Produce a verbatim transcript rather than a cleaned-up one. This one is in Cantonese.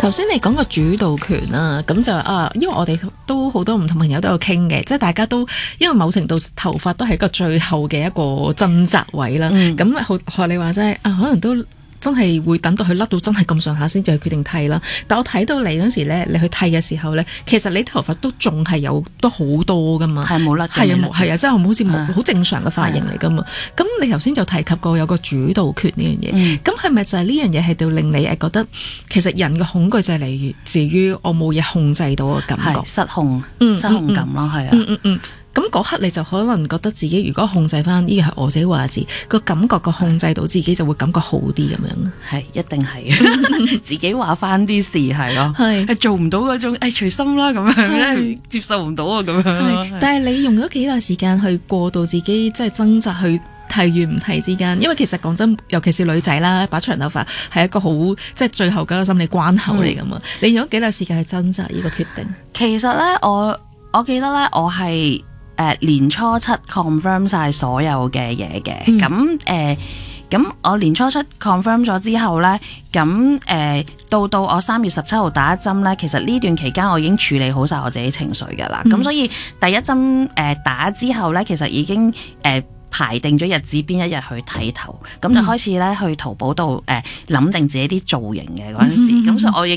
頭先你講個主導權啦，咁就啊，因為我哋都好多唔同朋友都有傾嘅，即係大家都因為某程度頭髮都係一個最後嘅一個掙扎位啦。咁好學你話齋啊，可能都真係會等到佢甩到真係咁上下先至去決定剃啦。但我睇到你嗰時咧，你去剃嘅時候咧，其實你頭髮都仲係有都好多噶嘛， 係冇甩， 係啊，係啊，即係好似冇好正常嘅髮型嚟噶嘛。咁你頭先就提及過有個主導權呢樣嘢，咁係咪就係呢樣嘢係到令你誒覺得其實人嘅恐懼就係嚟自於我冇嘢控制到嘅感覺， 失控， 嗯、 失控感咯，係、嗯、啊。 嗯嗯嗯咁嗰刻你就可能覺得自己如果控制翻呢個係我自己話事，個感覺個控制到自己就會感覺好啲咁樣。 係一定係自己話翻啲事係咯，係係做唔到嗰種誒隨心啦咁樣，接受唔到啊咁樣。 但係你用咗幾耐時間去過渡自己，即係掙扎去剃與唔剃之間？因為其實講真，尤其是女仔啦，把長頭髮係一個好即係最後嗰個心理關口嚟噶嘛。嗯、你用咗幾耐時間去掙扎呢個決定？ 其實咧，我我記得咧，我係。誒、呃、年初七 confirm 晒所有嘅嘢嘅，咁誒咁我年初七 confirm 咗之後咧，咁誒、呃、到到我三月十七號打一針咧，其實呢段期間我已經處理好晒我自己情緒㗎啦，咁、嗯、所以第一針誒、呃、打之後咧，其實已經誒。呃排定咗日子邊一日去剃頭，咁就開始咧去淘寶度誒諗定自己啲造型嘅嗰陣時，咁、嗯、所以我亦